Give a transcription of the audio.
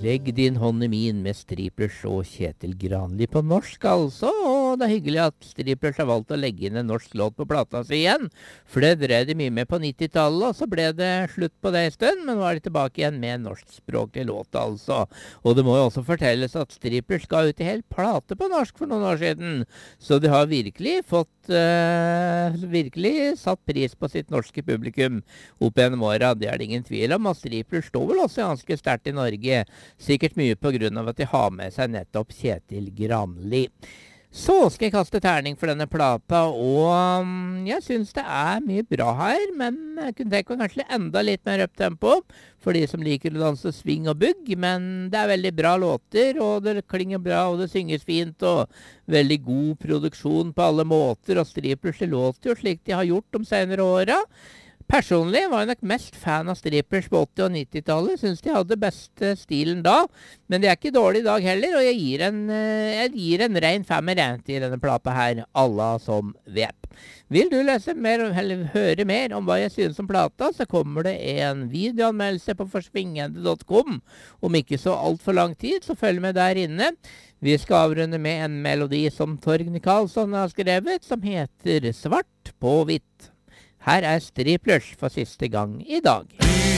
Legg din hånd i min med Striplers og Kjetil Granli på norsk, altså. Og det er hyggelig at Striplers har valgt å legge inn en norsk låt på plata si igjen. For det drev de mye med på 90-tallet, og så ble det slutt på det en stund. Men nå er de tilbake igjen med en norskspråklig låt, altså. Og det må jo også fortelles at Striplers ga ut en hel plate på norsk for noen år siden. Så de har virkelig virkelig satt pris på sitt norske publikum opp gjennom åra. Det er det ingen tvil om. Og Striplers står vel også ganske sterkt i Norge. Sikkert mye på grunn av at de har med seg nettopp Kjetil Granli. Så skal jeg kaste terning for denne plata, og jeg synes det er mye bra her, men jeg kunne tenke meg kanskje enda litt mer up-tempo for de som liker å danse swing og bugg, men det er veldig bra låter, og det klinger bra, og det synges fint, og veldig god produksjon på alle måter, og Striplers låter jo slik de har gjort de senere åra. Personlig var jeg nok mest fan av Striplers på 80- og 90-tallet. Synes de hadde beste stilen da, men det er ikke dårlig i dag heller, og jeg gir en ren femmer til denne plata her, alla som vet. Vil du lese mer, eller høre mer om hva jeg synes om plata, så kommer det en videoanmeldelse på forsvingende.com om ikke så alt for lang tid, så følg med der inne. Vi skal avrunde med en melodi som Torgny Karlsson har skrevet, som heter Svart på hvitt. Her er Striplers for siste gang i dag.